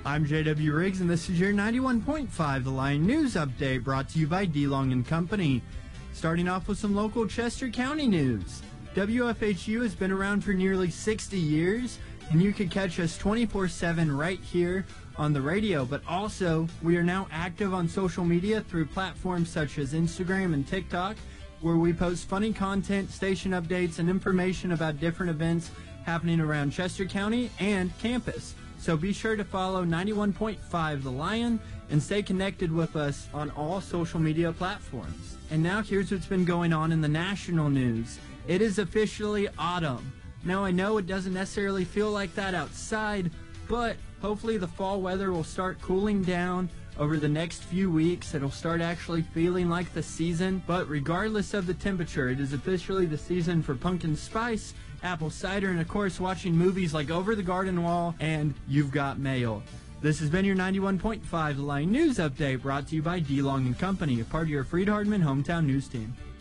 I'm JW Riggs, and this is your 91.5 The Lion News Update, brought to you by DeLong & Company. Starting off with some local Chester County news. WFHU has been around for nearly 60 years, and you can catch us 24/7 right here on the radio. But also, we are now active on social media through platforms such as Instagram and TikTok, where we post funny content, station updates, and information about different events happening around Chester County and campus. So be sure to follow 91.5 The Lion and stay connected with us on all social media platforms. And now here's what's been going on in the national news. It is officially autumn. Now I know it doesn't necessarily feel like that outside, but hopefully the fall weather will start cooling down over the next few weeks. It'll start actually feeling like the season. But regardless of the temperature, it is officially the season for pumpkin spice, apple cider, and of course watching movies like Over the Garden Wall and You've Got Mail. This has been your 91.5 The Lion News Update, brought to you by DeLong & Company, a part of your Freed Hardman hometown news team.